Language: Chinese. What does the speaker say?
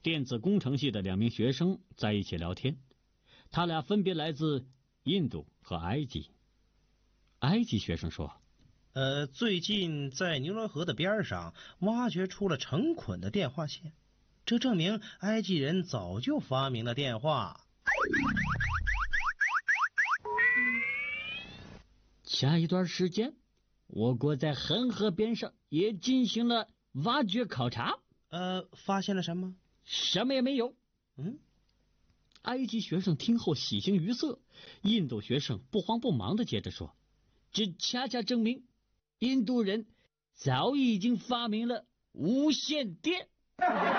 电子工程系的2名学生在一起聊天，他俩分别来自印度和埃及。埃及学生说： 最近在尼罗河的边上挖掘出了成捆的电话线，这证明埃及人早就发明了电话。 下一段时间，我国在恒河边上也进行了挖掘考察。 发现了什么？ 什么也没有。埃及学生听后喜形于色，印度学生不慌不忙地接着说：这恰恰证明印度人早已经发明了无线电。